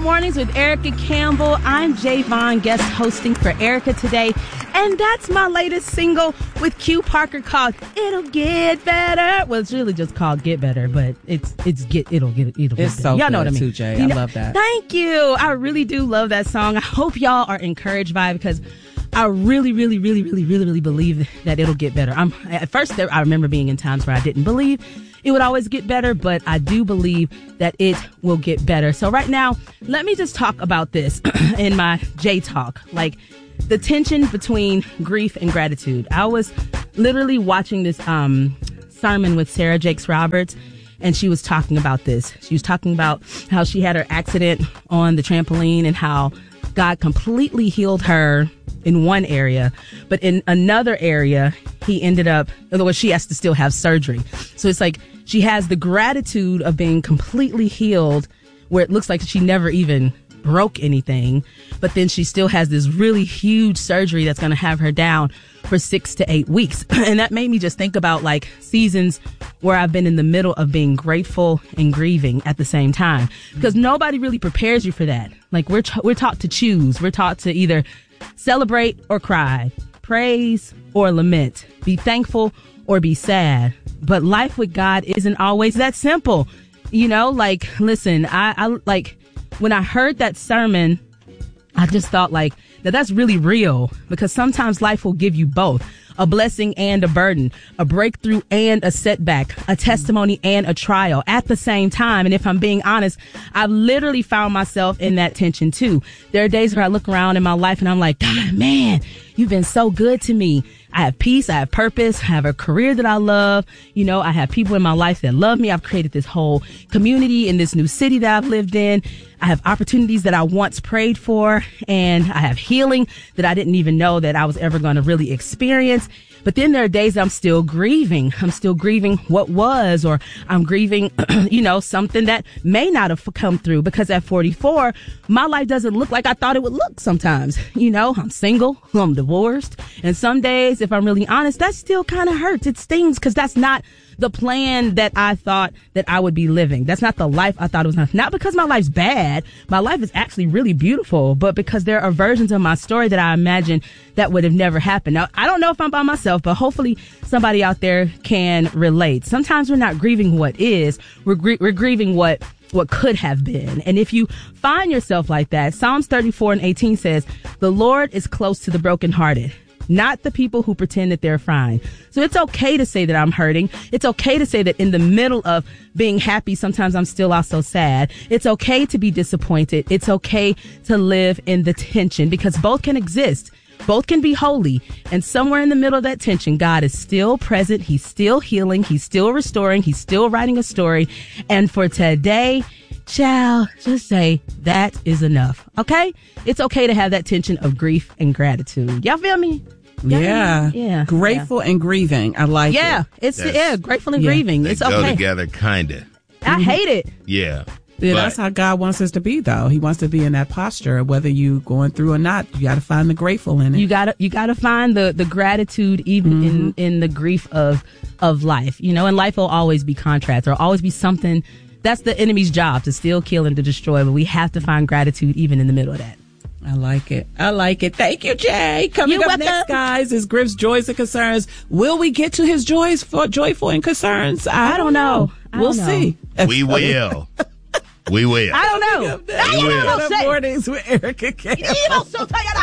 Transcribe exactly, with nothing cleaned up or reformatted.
Mornings with Erica Campbell. I'm Javon, guest hosting for Erica today. And that's my latest single with Q Parker called It'll Get Better. Well, it's really just called Get Better, but it's it's get it'll get it'll it's get so better. Y'all good know what I mean. Too, Jay. You I know, love that. Thank you. I really do love that song. I hope y'all are encouraged by it because I really, really, really, really, really, really believe that it'll get better. I'm at first I remember being in times where I didn't believe it would always get better, but I do believe that it will get better. So right now, let me just talk about this in my J Talk, like the tension between grief and gratitude. I was literally watching this um, sermon with Sarah Jakes Roberts, and she was talking about this. She was talking about how she had her accident on the trampoline and how God completely healed her in one area, but in another area, he ended up, in other words, she has to still have surgery. So it's like she has the gratitude of being completely healed where it looks like she never even broke anything, but then she still has this really huge surgery that's going to have her down for six to eight weeks. And that made me just think about like seasons where I've been in the middle of being grateful and grieving at the same time, because nobody really prepares you for that. Like we're, t- we're taught to choose. We're taught to either celebrate or cry, praise or lament, be thankful or be sad. But life with God isn't always that simple. You know, like, listen, I, I like when I heard that sermon, I just thought like that that's really real, because sometimes life will give you both a blessing and a burden, a breakthrough and a setback, a testimony and a trial at the same time. And if I'm being honest, I've literally found myself in that tension too. There are days where I look around in my life and I'm like, God, man, you've been so good to me. I have peace. I have purpose. I have a career that I love. You know, I have people in my life that love me. I've created this whole community in this new city that I've lived in. I have opportunities that I once prayed for, and I have healing that I didn't even know that I was ever going to really experience. But then there are days I'm still grieving. I'm still grieving what was, or I'm grieving, you know, something that may not have come through, because at forty-four, my life doesn't look like I thought it would look sometimes. You know, I'm single, I'm divorced. And some days, if I'm really honest, that still kind of hurts. It stings, because that's not the plan that I thought that I would be living. That's not the life I thought it was. Not, not because my life's bad. My life is actually really beautiful, but because there are versions of my story that I imagine that would have never happened. Now, I don't know if I'm by myself, but hopefully somebody out there can relate. Sometimes we're not grieving what is, we're, gr- we're grieving what what could have been. And if you find yourself like that, Psalms thirty-four and eighteen says, the Lord is close to the brokenhearted, not the people who pretend that they're fine. So it's okay to say that I'm hurting. It's okay to say that in the middle of being happy, sometimes I'm still also sad. It's okay to be disappointed. It's okay to live in the tension, because both can exist. Both can be holy. And somewhere in the middle of that tension, God is still present. He's still healing. He's still restoring. He's still writing a story. And for today, child, just say that is enough. Okay? It's okay to have that tension of grief and gratitude. Y'all feel me? Y'all yeah. feel me? Yeah. Grateful yeah. and grieving. I like yeah, it. It's, That's, yeah, grateful and yeah. grieving. They It's go okay. together, kinda. I hate it. Yeah. Yeah, But- that's how God wants us to be, though. He wants to be in that posture, whether you going through or not. You got to find the grateful in it. You gotta, you gotta find the, the gratitude even Mm-hmm. in, in the grief of, of life. You know, and life will always be contrast. There'll always be something. That's the enemy's job, to steal, kill, and to destroy. But we have to find gratitude even in the middle of that. I like it. I like it. Thank you, Jay. Coming You're up welcome. next, guys, is Griff's Joys and Concerns. Will we get to his joys for joyful and concerns? I, I don't know. I we'll don't know. see. We will. We will. I don't know. I will. Mornings with Erica Campbell.